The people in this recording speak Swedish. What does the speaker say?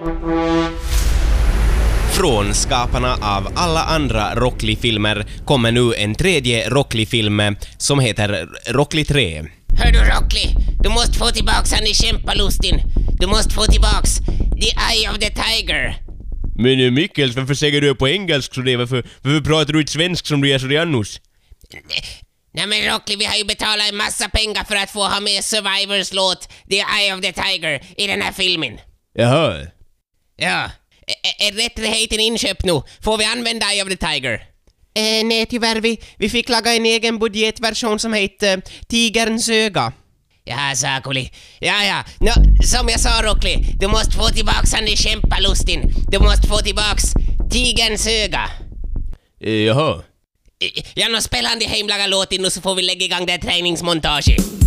Från skaparna av alla andra Rock Lee-filmer kommer nu en tredje Rock Lee-film som heter Rock Lee 3. Hör du Rock Lee, du måste få tillbaks han i kämpalustin. Du måste få tillbaks The Eye of the Tiger. Men Mikkels, varför säger du på engelsk så det? Varför pratar du inte svensk som du gör så det annars? Nej men Rock Lee, vi har ju betalat en massa pengar för att få ha med Survivors låt The Eye of the Tiger i den här filmen. Jaha. Ja. Är rättigheten inköpt nu? Får vi använda Eye of the Tiger? Nej tyvärr, vi fick laga en egen budgetversion som heter Tigerns öga. Ja, Sakuli. Ja. Som jag sa, Rock Lee, du måste få tillbaks han i kämpalustin. Du måste få tillbaks Tigerns öga. Jaha. Ja, nu spelar han de hemlaga låten och så får vi lägga igång det träningsmontaget.